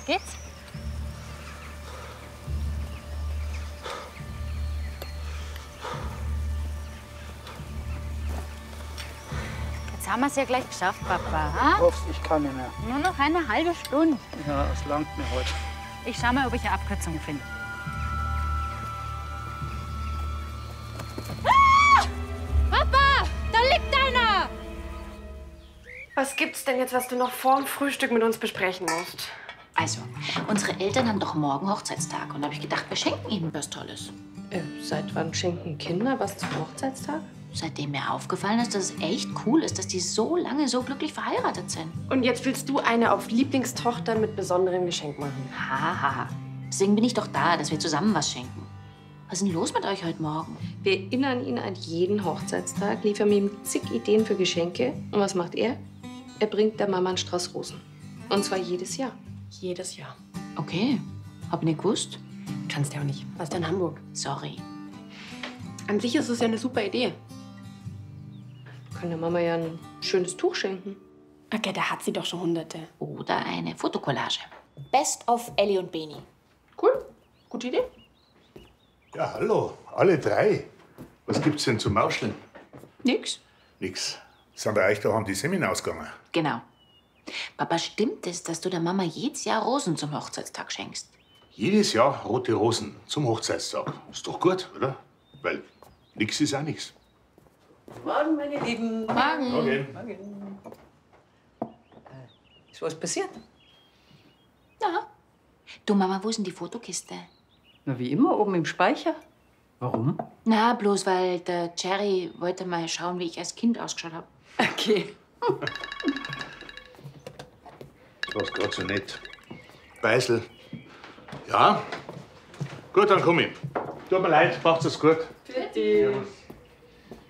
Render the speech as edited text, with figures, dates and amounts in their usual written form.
Geht's? Jetzt haben wir es ja gleich geschafft, Papa. Ich hoffe, ich kann nicht mehr. Nur noch eine halbe Stunde. Ja, es langt mir heute. Ich schau mal, ob ich eine Abkürzung finde. Ah! Papa, da liegt einer! Was gibt's denn jetzt, was du noch vorm Frühstück mit uns besprechen musst? Also, unsere Eltern haben doch morgen Hochzeitstag. Und da habe ich gedacht, wir schenken ihnen was Tolles. Seit wann schenken Kinder was zum Hochzeitstag? Seitdem mir aufgefallen ist, dass es echt cool ist, dass die so lange so glücklich verheiratet sind. Und jetzt willst du eine auf Lieblingstochter mit besonderem Geschenk machen? Haha. Deswegen bin ich doch da, dass wir zusammen was schenken. Was ist denn los mit euch heute Morgen? Wir erinnern ihn an jeden Hochzeitstag, liefern ihm zig Ideen für Geschenke. Und was macht er? Er bringt der Mama einen Strauß Rosen. Und zwar jedes Jahr. Jedes Jahr. Okay. Hab nicht gewusst. Kannst ja auch nicht. Warst ja in Hamburg. Sorry. An sich ist es ja eine super Idee. Kann der Mama ja ein schönes Tuch schenken. Okay, da hat sie doch schon Hunderte. Oder eine Fotokollage. Best of Ellie und Beni. Cool. Gute Idee. Ja, hallo, alle drei. Was gibt's denn zum Mauscheln? Nix. Nix. Sind bei euch daheim die Semina ausgegangen? Genau. Papa, stimmt es, dass du der Mama jedes Jahr Rosen zum Hochzeitstag schenkst? Jedes Jahr rote Rosen zum Hochzeitstag. Ist doch gut, oder? Weil nix ist auch nix. Morgen, meine Lieben. Morgen. Ist was passiert? Ja. Du, Mama, wo ist denn die Fotokiste? Na, wie immer, oben im Speicher. Warum? Na, bloß weil der Jerry wollte mal schauen, wie ich als Kind ausgeschaut habe. Okay. Du warst gerade so nett. Beisel. Ja? Gut, dann komm ich. Tut mir leid, macht's es gut. Für dich.